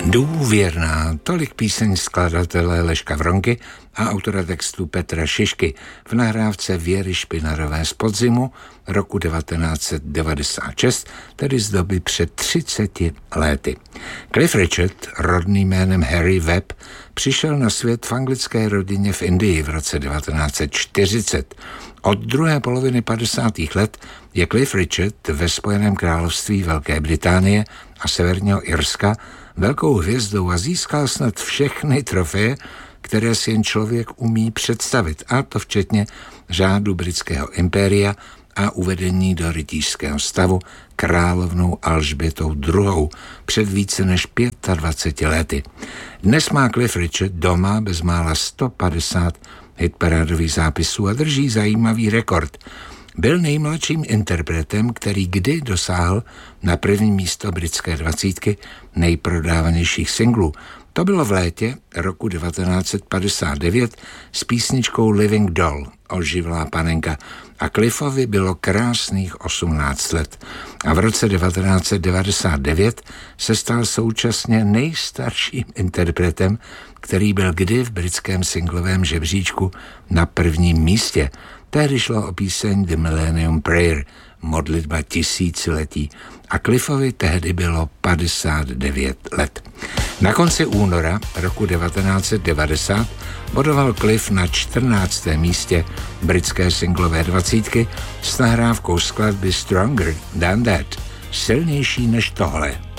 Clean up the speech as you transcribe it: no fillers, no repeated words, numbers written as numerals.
Důvěrná, tolik píseň skladatele Leška Vronky a autora textu Petra Šišky v nahrávce Věry Špinarové z podzimu roku 1996, tedy z doby před 30 lety. Cliff Richard, rodným jménem Harry Webb, přišel na svět v anglické rodině v Indii v roce 1940. Od druhé poloviny 50. let je Cliff Richard ve Spojeném království Velké Británie a Severního Irska velkou hvězdou a získal snad všechny trofeje, které si jen člověk umí představit, a to včetně řádu britského impéria a uvedení do rytířského stavu královnou Alžbětou II. Před více než 25 lety. Dnes má Cliff Richard doma bezmála 150 hitparádových zápisů a drží zajímavý rekord. Byl nejmladším interpretem, který kdy dosáhl na první místo britské 20 nejprodávanějších singlů. To bylo v létě roku 1959 s písničkou Living Doll, oživlá panenka, a Cliffovi bylo krásných 18 let. A v roce 1999 se stal současně nejstarším interpretem, který byl kdy v britském singlovém žebříčku na prvním místě. Tehdy šlo o píseň The Millennium Prayer, modlitba tisíciletí, a Cliffovi tehdy bylo 59 let. Na konci února roku 1990 bodoval Cliff na 14. místě britské singlové 20 s nahrávkou skladby Stronger Than That, silnější než tohle.